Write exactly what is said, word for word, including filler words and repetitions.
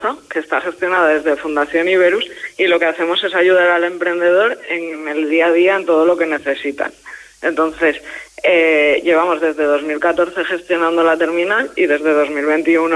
que está gestionada desde Fundación Iberus, y lo que hacemos es ayudar al emprendedor en el día a día en todo lo que necesitan. Entonces, eh, llevamos desde dos mil catorce gestionando la terminal y desde dos mil veintiuno